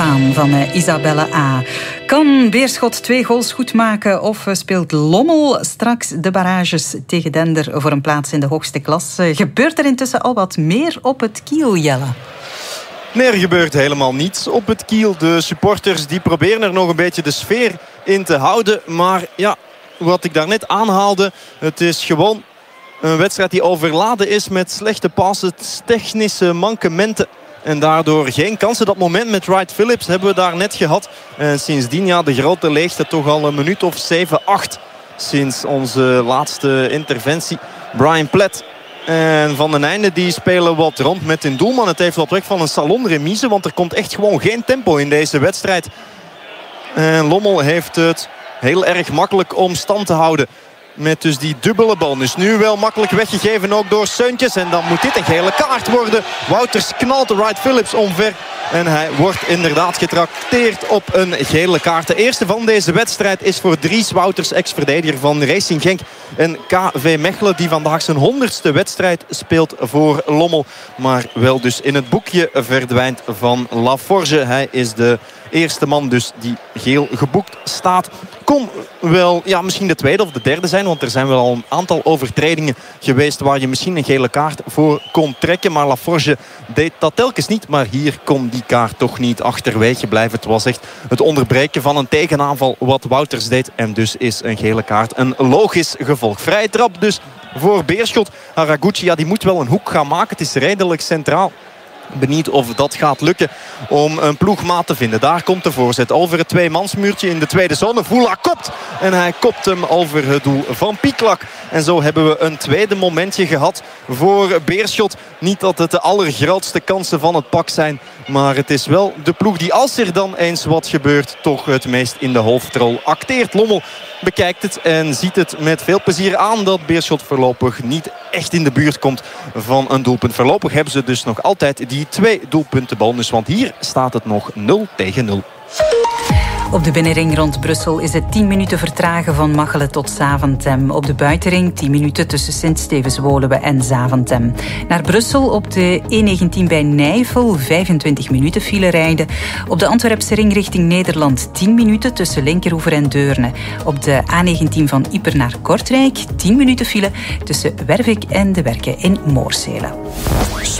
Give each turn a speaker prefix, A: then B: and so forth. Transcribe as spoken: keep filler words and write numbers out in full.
A: Femme van uh, Isabelle A. Kan Beerschot twee goals goed maken of speelt Lommel straks de barrages tegen Dender voor een plaats in de hoogste klas? Uh, gebeurt er intussen al wat meer op het Kiel, Jelle?
B: Nee, er gebeurt helemaal niets op het Kiel. De supporters die proberen er nog een beetje de sfeer in te houden. Maar ja, wat ik daarnet aanhaalde, het is gewoon een wedstrijd die overladen is met slechte passes, technische mankementen. En daardoor geen kansen. Dat moment met Wright Phillips hebben we daar net gehad. En sindsdien ja, de grote leegte toch al een minuut of zeven, acht. Sinds onze laatste interventie. Brian Platt en Van den Einde die spelen wat rond met hun doelman. Het heeft wat weg van een salonremise. Want er komt echt gewoon geen tempo in deze wedstrijd. En Lommel heeft het heel erg makkelijk om stand te houden. Met dus die dubbele bal. Dus nu wel makkelijk weggegeven ook door Seuntjes. En dan moet dit een gele kaart worden. Wouters knalt Wright Phillips omver. En hij wordt inderdaad getrakteerd op een gele kaart. De eerste van deze wedstrijd is voor Dries Wouters, ex-verdediger van Racing Genk. En K V Mechelen die vandaag zijn honderdste wedstrijd speelt voor Lommel. Maar wel dus in het boekje verdwijnt van Laforge. Hij is de eerste man dus die geel geboekt staat. Kon wel ja, misschien de tweede of de derde zijn. Want er zijn wel al een aantal overtredingen geweest waar je misschien een gele kaart voor kon trekken. Maar Laforge deed dat telkens niet. Maar hier kon die kaart toch niet achterwege blijven. Het was echt het onderbreken van een tegenaanval wat Wouters deed. En dus is een gele kaart een logisch gevolg. Vrije trap dus voor Beerschot. Haraguchi ja, die moet wel een hoek gaan maken. Het is redelijk centraal. Benieuwd of dat gaat lukken om een ploegmaat te vinden. Daar komt de voorzet over het tweemansmuurtje in de tweede zone. Voula kopt en hij kopt hem over het doel van Pieklak. En zo hebben we een tweede momentje gehad voor Beerschot. Niet dat het de allergrootste kansen van het pak zijn. Maar het is wel de ploeg die als er dan eens wat gebeurt toch het meest in de hoofdrol acteert. Lommel bekijkt het en ziet het met veel plezier aan dat Beerschot voorlopig niet echt in de buurt komt van een doelpunt. Voorlopig hebben ze dus nog altijd die twee doelpunten bonus. Want hier staat het nog nul tegen nul.
A: Op de binnenring rond Brussel is het tien minuten vertragen van Machelen tot Zaventem. Op de buitenring tien minuten tussen Sint-Stevens-Woluwe en Zaventem. Naar Brussel op de E negentien bij Nijvel vijfentwintig minuten file rijden. Op de Antwerpse ring richting Nederland tien minuten tussen Linkeroever en Deurne. Op de A negentien van Ieper naar Kortrijk tien minuten file tussen Wervik en De Werken in Moorsele.